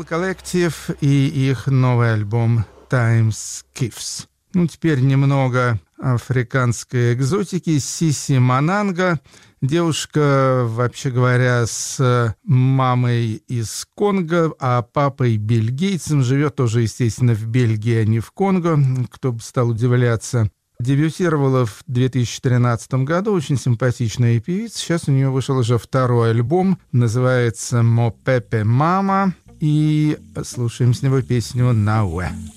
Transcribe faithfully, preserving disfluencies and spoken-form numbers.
Soul Collective и их новый альбом Time Skiffs. Ну, теперь немного африканской экзотики. Сиси Мананга. Девушка, вообще говоря, с мамой из Конго, а папой бельгийцем. Живет тоже, естественно, в Бельгии, а не в Конго. Кто бы стал удивляться. Дебютировала в две тысячи тринадцатом году. Очень симпатичная певица. Сейчас у нее вышел уже второй альбом. Называется «Мо Пепе Мама». И слушаем с него песню «Науэ».